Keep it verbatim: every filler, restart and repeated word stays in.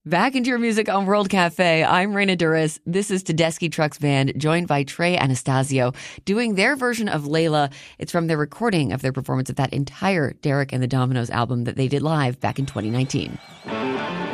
Back into your music on World Cafe. I'm Raina Duras. This is Tedeschi Trucks Band, joined by Trey Anastasio, doing their version of Layla. It's from their recording of their performance of that entire Derek and the Dominoes album that they did live back in twenty nineteen.